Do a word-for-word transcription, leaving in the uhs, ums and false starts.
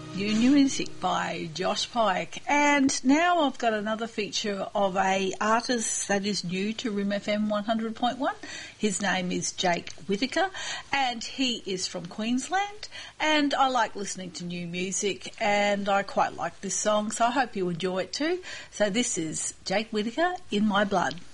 New New Music by Josh Pike. And now I've got another feature of a artist that is new to Rim F M one hundred point one. His name is Jake Whittaker and he is from Queensland, and I like listening to new music and I quite like this song, so I hope you enjoy it too. So this is Jake Whittaker, In My Blood.